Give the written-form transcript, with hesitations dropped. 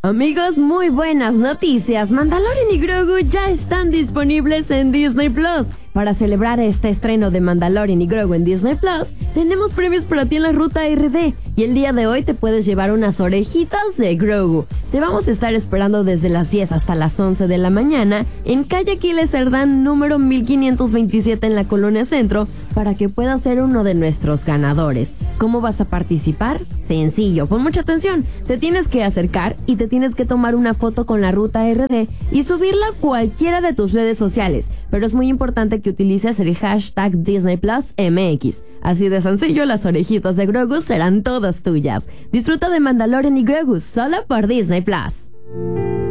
Amigos, muy buenas noticias. Mandalorian y Grogu ya están disponibles en Disney Plus. Para celebrar este estreno de Mandalorian y Grogu en Disney Plus, tenemos premios para ti en la ruta RD. Y el día de hoy te puedes llevar unas orejitas de Grogu. Te vamos a estar esperando desde las 10 hasta las 11 de la mañana en calle Aquiles Cerdán, número 1527 en la Colonia Centro, para que puedas ser uno de nuestros ganadores. ¿Cómo vas a participar? Sencillo, pon mucha atención. Te tienes que acercar y te tienes que tomar una foto con la ruta RD y subirla a cualquiera de tus redes sociales. Pero es muy importante que utilices el hashtag Disney Plus MX. Así de sencillo, las orejitas de Grogu serán todas tuyas. Disfruta de Mandalorian y Grogu solo por Disney Plus.